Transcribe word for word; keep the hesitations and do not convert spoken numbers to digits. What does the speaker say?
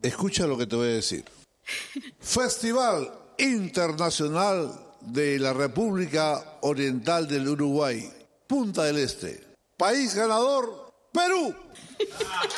Escucha lo que te voy a decir. Festival Internacional de la República Oriental del Uruguay, Punta del Este. País ganador, Perú.